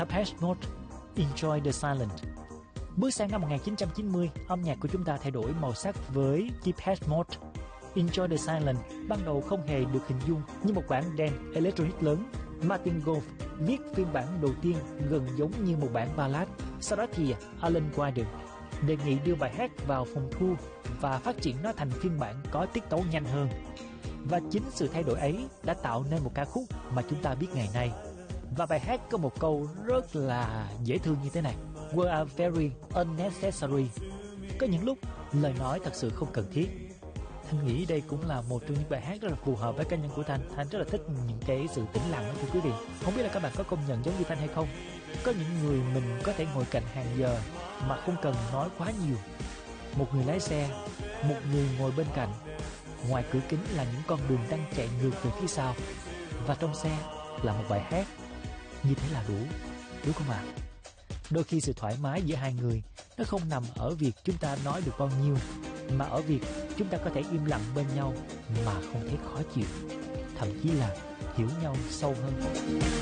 Depeche Mode, Enjoy the Silence. Bước sang năm 1990, âm nhạc của chúng ta thay đổi màu sắc với Depeche Mode. Enjoy the Silence ban đầu không hề được hình dung như một bản dance electronic lớn. Martin Gore viết phiên bản đầu tiên gần giống như một bản ballad. Sau đó thì Alan Wilder đề nghị đưa bài hát vào phòng thu và phát triển nó thành phiên bản có tiết tấu nhanh hơn. Và chính sự thay đổi ấy đã tạo nên một ca khúc mà chúng ta biết ngày nay. Và bài hát có một câu rất là dễ thương như thế này: "Words are very unnecessary." Có những lúc lời nói thật sự không cần thiết. Thanh nghĩ đây cũng là một trong những bài hát rất là phù hợp với cá nhân của Thanh. Thanh rất là thích những cái sự tĩnh lặng đó thưa quý vị. Không biết là các bạn có công nhận giống như Thanh hay không? Có những người mình có thể ngồi cạnh hàng giờ mà không cần nói quá nhiều. Một người lái xe, một người ngồi bên cạnh, ngoài cửa kính là những con đường đang chạy ngược về phía sau, và trong xe là một bài hát. Như thế là đủ, đúng không ạ? Đôi khi sự thoải mái giữa hai người nó không nằm ở việc chúng ta nói được bao nhiêu, mà ở việc chúng ta có thể im lặng bên nhau mà không thấy khó chịu, thậm chí là hiểu nhau sâu hơn.